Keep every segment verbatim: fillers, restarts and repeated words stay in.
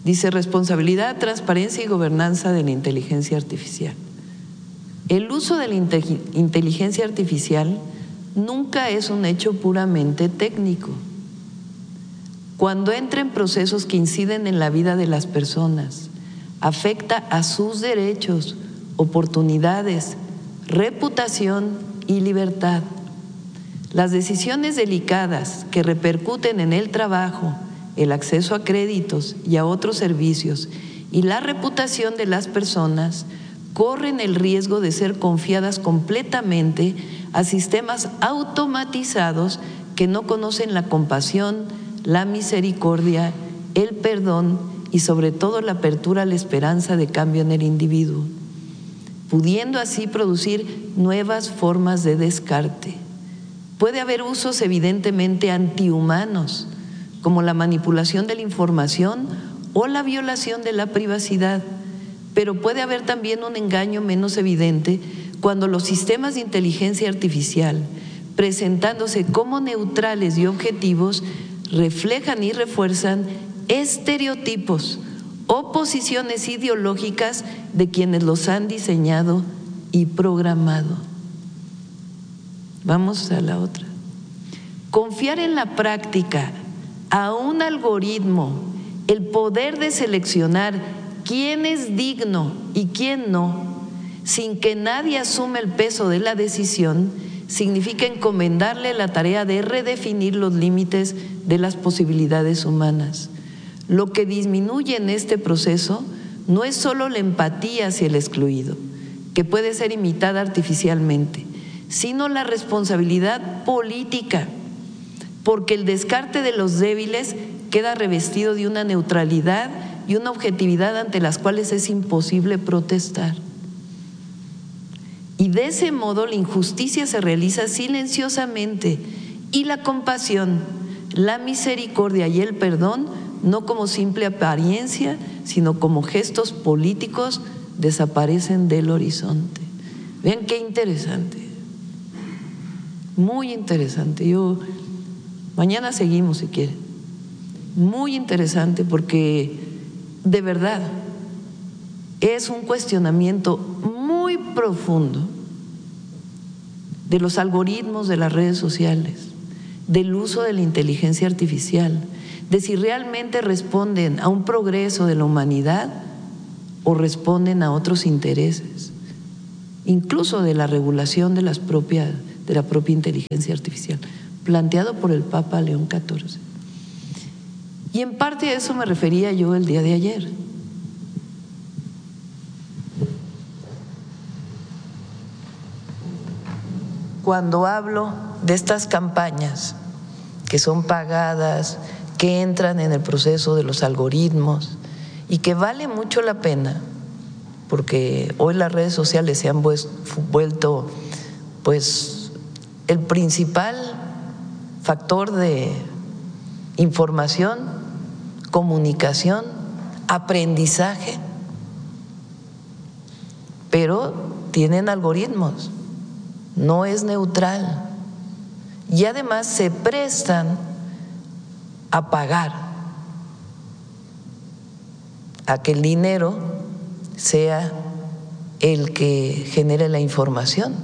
Dice responsabilidad, transparencia y gobernanza de la inteligencia artificial. El uso de la inteligencia artificial nunca es un hecho puramente técnico. Cuando entra en procesos que inciden en la vida de las personas, afecta a sus derechos, oportunidades, reputación y libertad. Las decisiones delicadas que repercuten en el trabajo, el acceso a créditos y a otros servicios y la reputación de las personas corren el riesgo de ser confiadas completamente a sistemas automatizados que no conocen la compasión, la misericordia, el perdón y sobre todo la apertura a la esperanza de cambio en el individuo, pudiendo así producir nuevas formas de descarte. Puede haber usos evidentemente antihumanos, como la manipulación de la información o la violación de la privacidad, pero puede haber también un engaño menos evidente cuando los sistemas de inteligencia artificial, presentándose como neutrales y objetivos, reflejan y refuerzan estereotipos o posiciones ideológicas de quienes los han diseñado y programado. Vamos a la otra. Confiar en la práctica a un algoritmo el poder de seleccionar quién es digno y quién no, sin que nadie asuma el peso de la decisión, significa encomendarle la tarea de redefinir los límites de las posibilidades humanas. Lo que disminuye en este proceso no es solo la empatía hacia el excluido, que puede ser imitada artificialmente, sino la responsabilidad política, porque el descarte de los débiles queda revestido de una neutralidad y una objetividad ante las cuales es imposible protestar. Y de ese modo la injusticia se realiza silenciosamente y la compasión, la misericordia y el perdón, no como simple apariencia, sino como gestos políticos, desaparecen del horizonte. Vean qué interesante, muy interesante. Yo mañana seguimos si quieren. Muy interesante porque de verdad es un cuestionamiento muy profundo de los algoritmos de las redes sociales, del uso de la inteligencia artificial, de si realmente responden a un progreso de la humanidad o responden a otros intereses, incluso de la regulación de, las propias, de la propia inteligencia artificial, planteado por el Papa León catorce. Y en parte a eso me refería yo el día de ayer. Cuando hablo de estas campañas que son pagadas, que entran en el proceso de los algoritmos y que vale mucho la pena, porque hoy las redes sociales se han vuelto pues el principal factor de información, comunicación, aprendizaje, pero tienen algoritmos, no es neutral y además se prestan a pagar a que el dinero sea el que genere la información,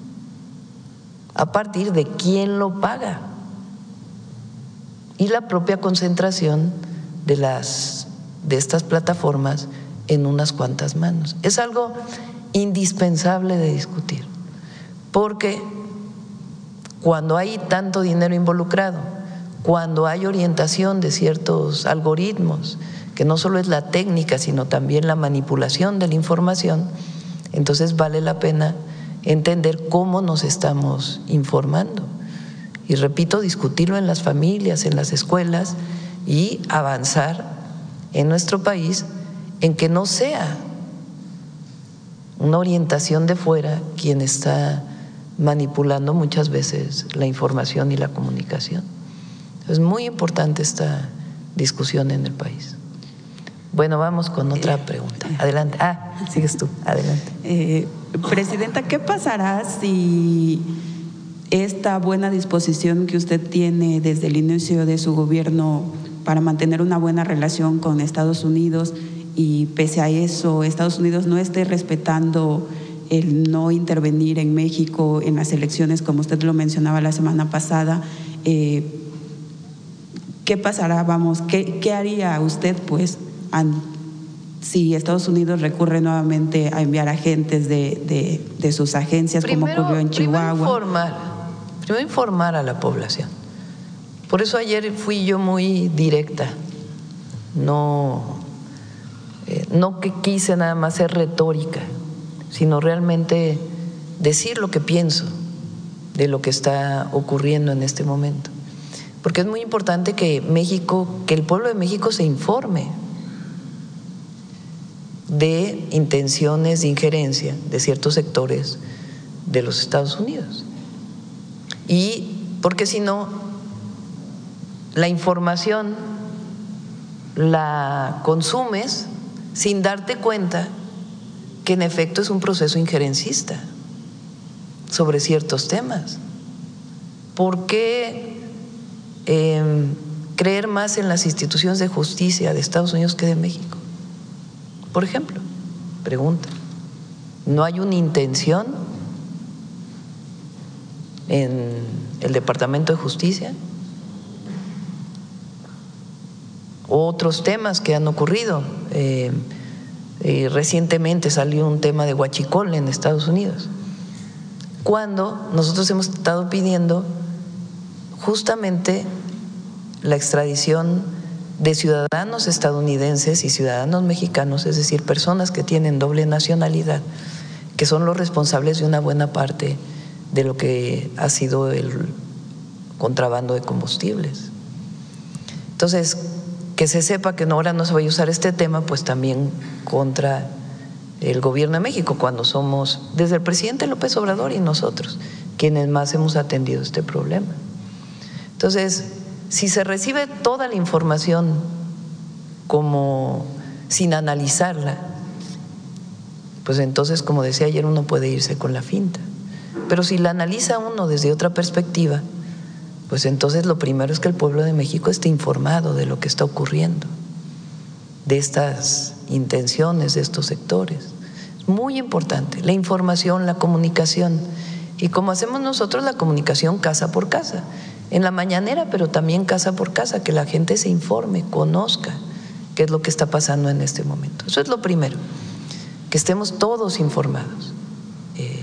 a partir de quién lo paga y la propia concentración de las de estas plataformas en unas cuantas manos. Es algo indispensable de discutir, porque cuando hay tanto dinero involucrado, cuando hay orientación de ciertos algoritmos, que no solo es la técnica, sino también la manipulación de la información, entonces vale la pena entender cómo nos estamos informando. Y repito, discutirlo en las familias, en las escuelas y avanzar en nuestro país en que no sea una orientación de fuera quien está manipulando muchas veces la información y la comunicación. Es muy importante esta discusión en el país. Bueno, vamos con otra eh, pregunta. Adelante. Ah, sigues tú. Adelante. Eh, Presidenta, ¿qué pasará si esta buena disposición que usted tiene desde el inicio de su gobierno para mantener una buena relación con Estados Unidos y pese a eso Estados Unidos no esté respetando el no intervenir en México en las elecciones, como usted lo mencionaba la semana pasada, eh, ¿qué pasará? Vamos, ¿qué, qué haría usted, pues, an, si Estados Unidos recurre nuevamente a enviar agentes de, de, de sus agencias, primero, como ocurrió en Chihuahua? Primero informar, primero informar a la población. Por eso ayer fui yo muy directa, no, eh, no que quise nada más ser retórica, sino realmente decir lo que pienso de lo que está ocurriendo en este momento. Porque es muy importante que México, que el pueblo de México se informe de intenciones de injerencia de ciertos sectores de los Estados Unidos. Y porque si no, la información la consumes sin darte cuenta que en efecto es un proceso injerencista sobre ciertos temas. ¿Por qué eh, creer más en las instituciones de justicia de Estados Unidos que de México? Por ejemplo, pregunta, ¿no hay una intención en el Departamento de Justicia? Otros temas que han ocurrido. Eh, eh, recientemente salió un tema de huachicol en Estados Unidos, cuando nosotros hemos estado pidiendo justamente la extradición de ciudadanos estadounidenses y ciudadanos mexicanos, es decir, personas que tienen doble nacionalidad, que son los responsables de una buena parte de lo que ha sido el contrabando de combustibles. Entonces, que se sepa que ahora no se vaya a usar este tema, pues también contra el gobierno de México, cuando somos, desde el presidente López Obrador y nosotros, quienes más hemos atendido este problema. Entonces, si se recibe toda la información como sin analizarla, pues entonces, como decía ayer, uno puede irse con la finta. Pero si la analiza uno desde otra perspectiva, pues entonces lo primero es que el pueblo de México esté informado de lo que está ocurriendo, de estas intenciones de estos sectores. Es muy importante la información, la comunicación, y como hacemos nosotros la comunicación casa por casa, en la mañanera, pero también casa por casa, que la gente se informe, conozca qué es lo que está pasando en este momento. Eso es lo primero, que estemos todos informados. Eh,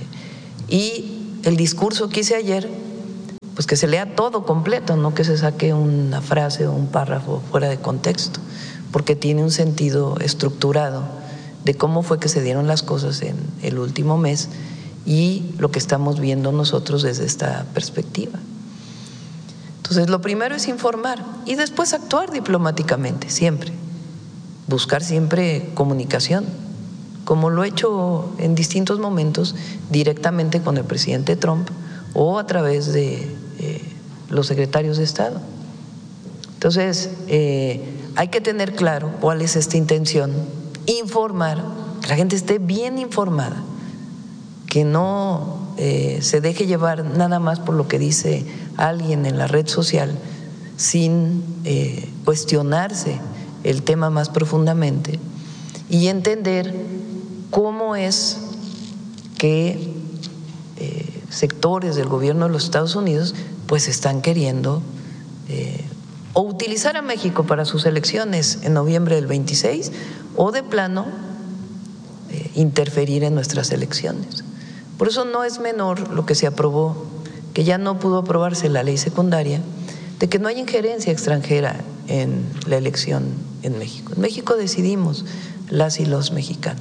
y el discurso que hice ayer, pues que se lea todo completo, no que se saque una frase o un párrafo fuera de contexto, porque tiene un sentido estructurado de cómo fue que se dieron las cosas en el último mes y lo que estamos viendo nosotros desde esta perspectiva. Entonces, lo primero es informar y después actuar diplomáticamente, siempre, buscar siempre comunicación, como lo he hecho en distintos momentos directamente con el presidente Trump o a través de eh, los secretarios de Estado. Entonces, eh, hay que tener claro cuál es esta intención, informar, que la gente esté bien informada, que no eh, se deje llevar nada más por lo que dice alguien en la red social sin eh, cuestionarse el tema más profundamente y entender cómo es que eh, sectores del gobierno de los Estados Unidos pues están queriendo eh, o utilizar a México para sus elecciones en noviembre del veintiséis o de plano eh, interferir en nuestras elecciones. Por eso no es menor lo que se aprobó, que ya no pudo aprobarse la ley secundaria, de que no hay injerencia extranjera en la elección en México. En México decidimos las y los mexicanos.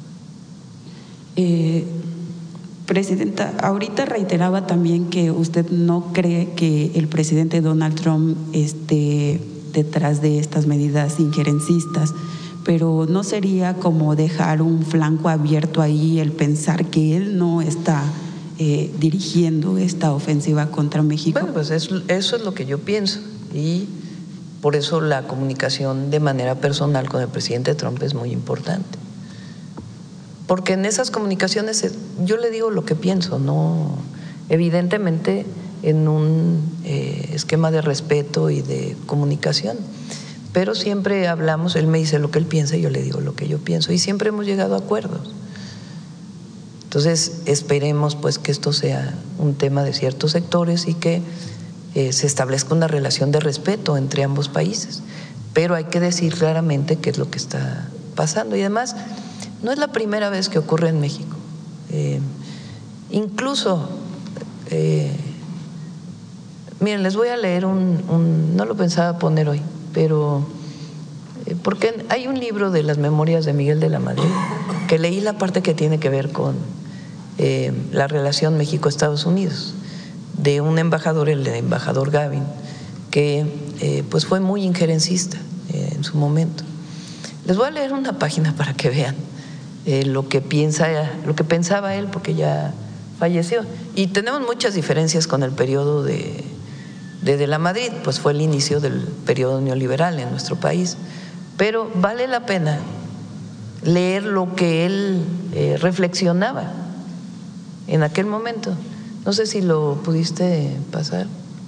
Eh, Presidenta, ahorita reiteraba también que usted no cree que el presidente Donald Trump esté detrás de estas medidas injerencistas, pero ¿no sería como dejar un flanco abierto ahí el pensar que él no está eh, dirigiendo esta ofensiva contra México? Bueno, pues eso, eso es lo que yo pienso y por eso la comunicación de manera personal con el presidente Trump es muy importante. Porque en esas comunicaciones yo le digo lo que pienso, no, evidentemente en un eh, esquema de respeto y de comunicación. pero siempre hablamos, él me dice lo que él piensa y yo le digo lo que yo pienso y siempre hemos llegado a acuerdos. Entonces esperemos pues que esto sea un tema de ciertos sectores y que eh, se establezca una relación de respeto entre ambos países, pero hay que decir claramente qué es lo que está pasando y además no es la primera vez que ocurre en México. Eh, incluso, eh, miren, les voy a leer un, un, no lo pensaba poner hoy, pero eh, porque hay un libro de las memorias de Miguel de la Madrid que leí la parte que tiene que ver con eh, la relación México-Estados Unidos, de un embajador, el embajador Gavin, que eh, pues fue muy injerencista eh, en su momento. Les voy a leer una página para que vean eh, lo que piensa, lo que pensaba él, porque ya falleció. Y tenemos muchas diferencias con el periodo de, de de la Madrid, pues fue el inicio del periodo neoliberal en nuestro país. Pero vale la pena leer lo que él eh, reflexionaba en aquel momento. No sé si lo pudiste pasar.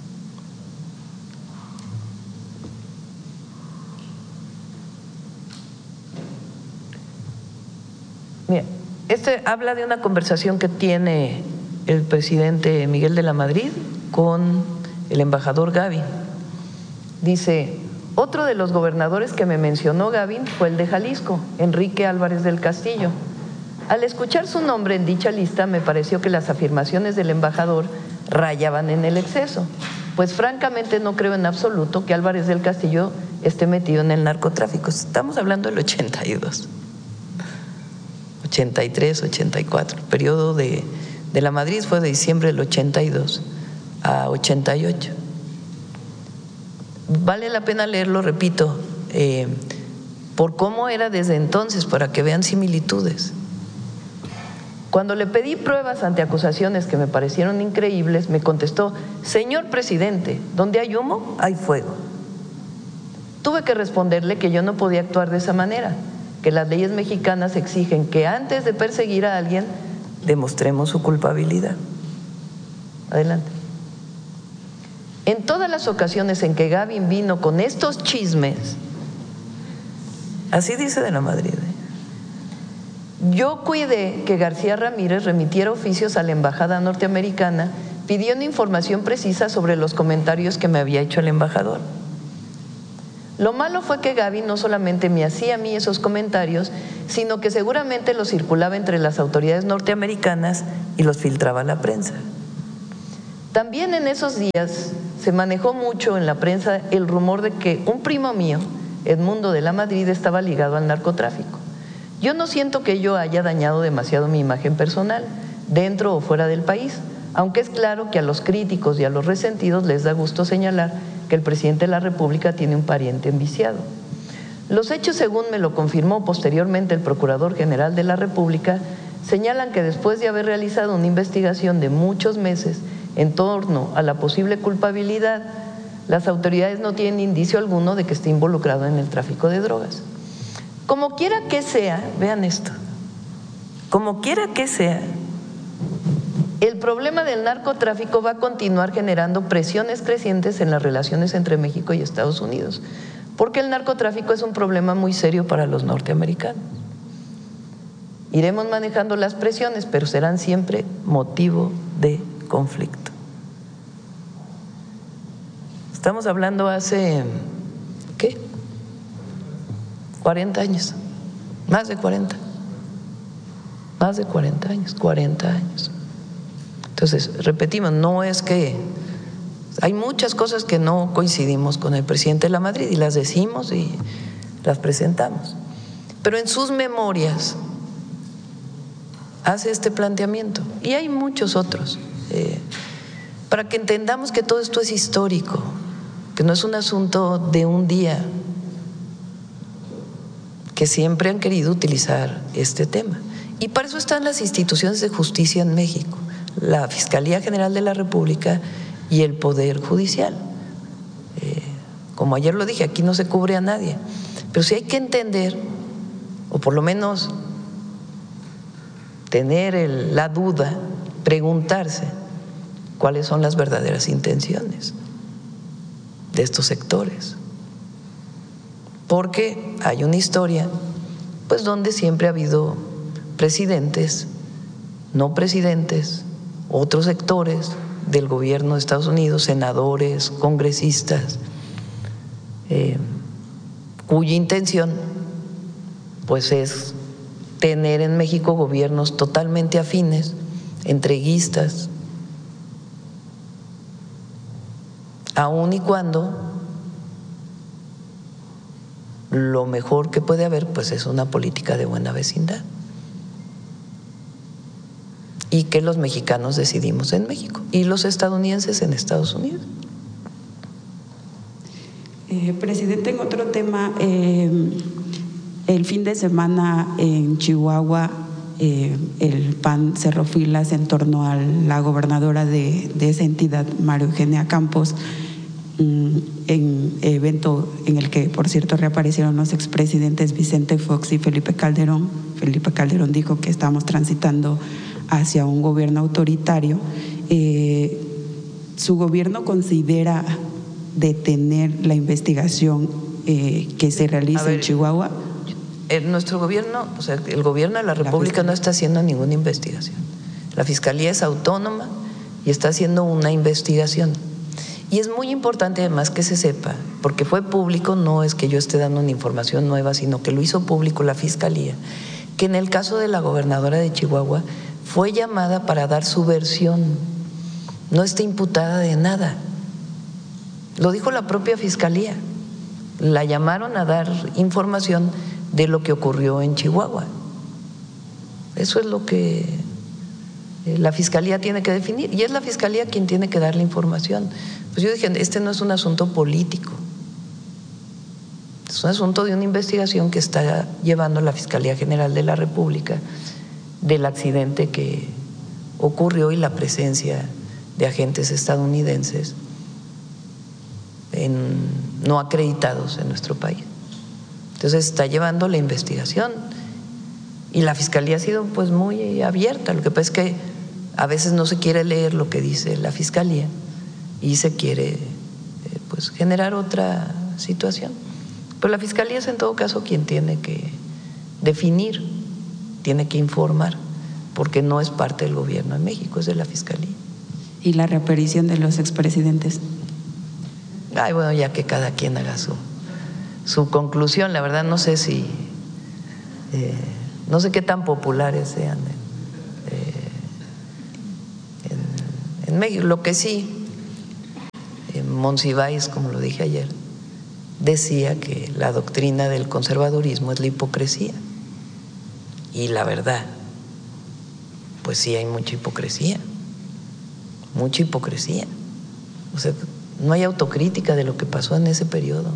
Mira, este habla de una conversación que tiene el presidente Miguel de la Madrid con el embajador Gavin. Dice: otro de los gobernadores que me mencionó Gavin fue el de Jalisco, Enrique Álvarez del Castillo. Al escuchar su nombre en dicha lista me pareció que las afirmaciones del embajador rayaban en el exceso, pues francamente no creo en absoluto que Álvarez del Castillo esté metido en el narcotráfico. Estamos hablando del ochenta y dos, ochenta y tres, ochenta y cuatro. El periodo de, de la Madrid fue de diciembre del ochenta y dos a ochenta y ocho. Vale la pena leerlo, repito, eh, por cómo era desde entonces, para que vean similitudes. Cuando le pedí pruebas ante acusaciones que me parecieron increíbles, me contestó: señor presidente, donde hay humo, hay fuego. Tuve que responderle que yo no podía actuar de esa manera, que las leyes mexicanas exigen que antes de perseguir a alguien demostremos su culpabilidad. Adelante. En todas las ocasiones en que Gavin vino con estos chismes, así dice de la Madrid, ¿eh? Yo cuidé que García Ramírez remitiera oficios a la embajada norteamericana pidiendo información precisa sobre los comentarios que me había hecho el embajador. Lo malo fue que Gavin no solamente me hacía a mí esos comentarios, sino que seguramente los circulaba entre las autoridades norteamericanas y los filtraba a la prensa. También en esos días se manejó mucho en la prensa el rumor de que un primo mío, Edmundo de la Madrid, estaba ligado al narcotráfico. Yo no siento que ello haya dañado demasiado mi imagen personal, dentro o fuera del país, aunque es claro que a los críticos y a los resentidos les da gusto señalar que el presidente de la República tiene un pariente enviciado. Los hechos, según me lo confirmó posteriormente el Procurador General de la República, señalan que después de haber realizado una investigación de muchos meses en torno a la posible culpabilidad, las autoridades no tienen indicio alguno de que esté involucrado en el tráfico de drogas. Como quiera que sea, vean esto, como quiera que sea, el problema del narcotráfico va a continuar generando presiones crecientes en las relaciones entre México y Estados Unidos, porque el narcotráfico es un problema muy serio para los norteamericanos. Iremos manejando las presiones, pero serán siempre motivo de conflicto. Estamos hablando hace, ¿qué? cuarenta años, más de cuarenta, más de cuarenta años, cuarenta años. Entonces, repetimos, no es que… Hay muchas cosas que no coincidimos con el presidente de la Madrid y las decimos y las presentamos. Pero en sus memorias hace este planteamiento y hay muchos otros, eh, para que entendamos que todo esto es histórico, que no es un asunto de un día, que siempre han querido utilizar este tema. Y para eso están las instituciones de justicia en México, la Fiscalía General de la República y el Poder Judicial. Eh, como ayer lo dije, aquí no se cubre a nadie, pero sí hay que entender, o por lo menos tener el, la duda, preguntarse cuáles son las verdaderas intenciones de estos sectores. porque hay una historia pues donde siempre ha habido presidentes, no presidentes, otros sectores del gobierno de Estados Unidos, senadores, congresistas, eh, cuya intención pues es tener en México gobiernos totalmente afines, entreguistas, aun y cuando lo mejor que puede haber pues es una política de buena vecindad y que los mexicanos decidimos en México y los estadounidenses en Estados Unidos. Eh, presidente, en otro tema, eh, el fin de semana en Chihuahua eh, el P A N cerró filas en torno a la gobernadora de, de esa entidad, María Eugenia Campos, en evento en el que, por cierto, reaparecieron los expresidentes Vicente Fox y Felipe Calderón. Felipe Calderón dijo que estamos transitando hacia un gobierno autoritario. Eh, ¿Su gobierno considera detener la investigación eh, que se realiza ver, en Chihuahua? En nuestro gobierno, o sea, el gobierno de la República la no está haciendo ninguna investigación. La Fiscalía es autónoma y está haciendo una investigación. Y es muy importante además que se sepa, porque fue público, no es que yo esté dando una información nueva, sino que lo hizo público la Fiscalía, que en el caso de la gobernadora de Chihuahua fue llamada para dar su versión, no está imputada de nada. Lo dijo la propia Fiscalía, la llamaron a dar información de lo que ocurrió en Chihuahua. Eso es lo que la Fiscalía tiene que definir y es la Fiscalía quien tiene que dar la información. Pues yo dije, este no es un asunto político, es un asunto de una investigación que está llevando la Fiscalía General de la República del accidente que ocurrió y la presencia de agentes estadounidenses en, no acreditados en nuestro país. Entonces está llevando la investigación y la Fiscalía ha sido pues muy abierta. Lo que pasa es que a veces no se quiere leer lo que dice la Fiscalía y se quiere eh, pues generar otra situación. Pero la Fiscalía es en todo caso quien tiene que definir, tiene que informar, porque no es parte del gobierno de México, es de la Fiscalía. ¿Y la reaparición de los expresidentes? Ay, bueno, ya que cada quien haga su, su conclusión. La verdad no sé si, eh, no sé qué tan populares sean en, eh, en, en México. Lo que sí, Monsiváis, como lo dije ayer, decía que la doctrina del conservadurismo es la hipocresía. Y la verdad, pues sí hay mucha hipocresía, mucha hipocresía. O sea, no hay autocrítica de lo que pasó en ese periodo.